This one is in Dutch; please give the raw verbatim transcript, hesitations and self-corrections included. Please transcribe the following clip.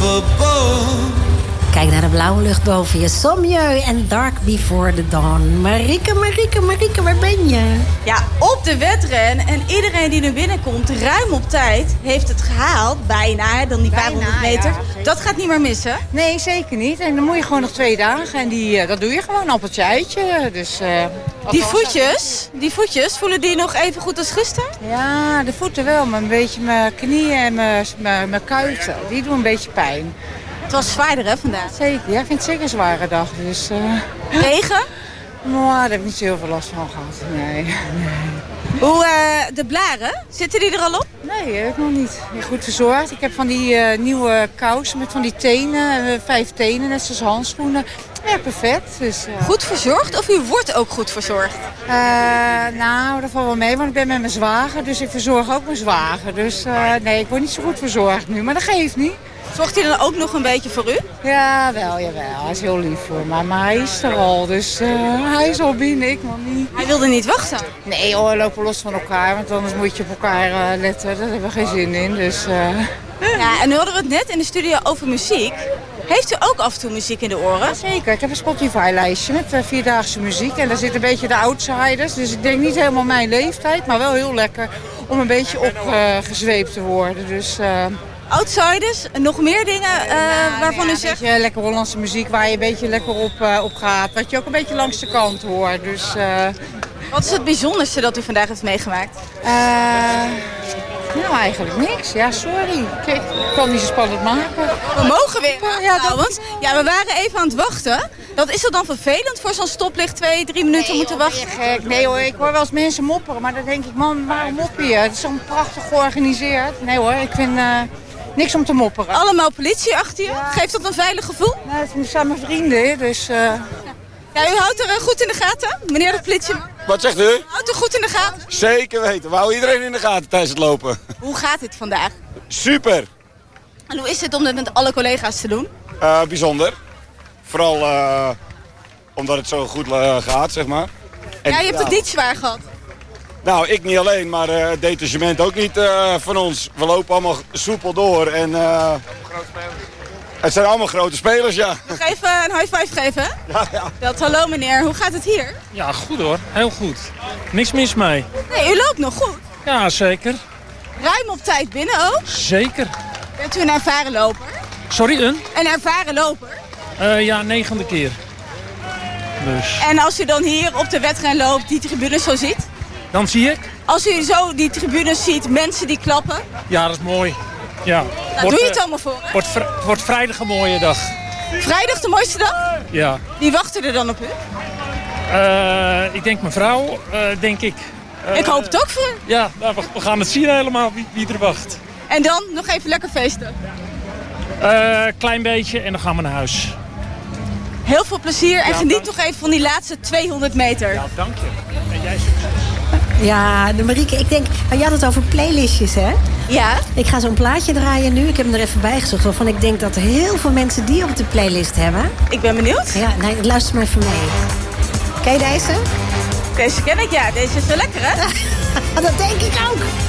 above. Kijk naar de blauwe lucht boven je. Sommieu en Dark Before the Dawn. Marieke, Marieke, Marieke, waar ben je? Ja, op de wedren. En iedereen die nu binnenkomt, ruim op tijd, heeft het gehaald. Bijna, hè, dan die paar honderd meter. Ja, dat gaat niet meer missen. Nee, zeker niet. En dan moet je gewoon nog twee dagen. En die, uh, dat doe je gewoon appeltje eitje. Dus, uh, die voetjes, die voetjes, voelen die nog even goed als gisteren? Ja, de voeten wel. Maar een beetje mijn knieën en mijn, mijn, mijn kuiten. Die doen een beetje pijn. Het was zwaarder, hè, vandaag? Zeker, ja, ik vind het zeker een zware dag. Dus, uh... Regen? Nou, daar heb ik niet zo heel veel last van gehad. Nee, nee. Hoe, uh, de blaren, zitten die er al op? Nee, heb ik nog niet. Goed verzorgd. Ik heb van die uh, nieuwe kousen met van die tenen, uh, vijf tenen, net zoals handschoenen. Ja, perfect. Dus, uh... Goed verzorgd of u wordt ook goed verzorgd? Uh, nou, dat valt wel mee, want ik ben met mijn zwager, dus ik verzorg ook mijn zwager. Dus uh, nee, ik word niet zo goed verzorgd nu, maar dat geeft niet. Zorgt hij dan ook nog een beetje voor u? Ja, wel, jawel. Hij is heel lief voor me. Maar hij is er al, dus uh, hij is al binnen, ik nog niet. Hij wilde niet wachten? Nee hoor, we lopen los van elkaar, want anders moet je op elkaar uh, letten. Daar hebben we geen zin in, dus... Uh... Ja, en nu hadden we het net in de studio over muziek. Heeft u ook af en toe muziek in de oren? Ja, zeker. Ik heb een Spotify-lijstje met uh, vierdaagse muziek. En daar zit een beetje de outsiders. Dus ik denk niet helemaal mijn leeftijd, maar wel heel lekker om een beetje opgezweept uh, te worden. Dus... Uh... Outsiders, nog meer dingen uh, ja, waarvan ja, u zegt? Een beetje lekker Hollandse muziek waar je een beetje lekker op, uh, op gaat. Wat je ook een beetje langs de kant hoort. Dus, uh... Wat is het bijzonderste dat u vandaag heeft meegemaakt? Uh, nou, eigenlijk niks. Ja, sorry. Kijk, ik kan niet zo spannend maken. We mogen weer. Ja, trouwens. Ja, we waren even aan het wachten. Dat is er dan vervelend voor zo'n stoplicht twee, drie minuten nee, moeten hoor, wachten? Gek. Nee hoor, ik hoor wel eens mensen mopperen. Maar dan denk ik, man, waarom mopper je? Het is zo prachtig georganiseerd. Nee hoor, ik vind... Uh... Niks om te mopperen. Allemaal politie achter je? Ja. Geeft dat een veilig gevoel? Nou, het zijn mijn vrienden, dus... Uh... Ja. Ja, u houdt er goed in de gaten, meneer de politie. Wat zegt u? Houdt er goed in de gaten? Zeker weten. We houden iedereen in de gaten tijdens het lopen. Hoe gaat het vandaag? Super. En hoe is het om dit met alle collega's te doen? Uh, bijzonder. Vooral uh, omdat het zo goed uh, gaat, zeg maar. En, ja, je hebt ja. het niet zwaar gehad. Nou, ik niet alleen, maar uh, het detachement ook niet uh, van ons. We lopen allemaal soepel door en uh, het zijn allemaal grote spelers, ja. Nog even een high five geven, hè? Ja, ja. Dat, hallo meneer, hoe gaat het hier? Ja, goed hoor. Heel goed. Niks mis mee. Nee, u loopt nog goed. Ja, zeker. Ruim op tijd binnen ook? Zeker. Bent u een ervaren loper? Sorry, een? Een ervaren loper? Uh, ja, negende keer. Dus. En als u dan hier op de wedren loopt, die tribune zo ziet? Dan zie ik? Als u zo die tribunes ziet, mensen die klappen. Ja, dat is mooi. Ja. Daar doe je het allemaal voor, hè? Wordt, wordt vrijdag een mooie dag. Vrijdag de mooiste dag? Ja. Wie wachten er dan op u? Uh, ik denk mevrouw, uh, denk ik. Uh, ik hoop het ook voor u. Ja, nou, we, we gaan het zien helemaal wie, wie er wacht. En dan nog even lekker feesten? Uh, klein beetje en dan gaan we naar huis. Heel veel plezier en ja, geniet dank. nog even van die laatste tweehonderd meter. Ja, dank je. En jij succes. Ja, de Marieke, ik denk... Je had het over playlistjes, hè? Ja. Ik ga zo'n plaatje draaien nu. Ik heb hem er even bij gezocht. Waarvan ik denk dat er heel veel mensen die op de playlist hebben. Ik ben benieuwd. Ja, nee, luister maar even mee. Ken je deze? Deze ken ik, ja. Deze is wel lekker, hè? Dat denk ik ook.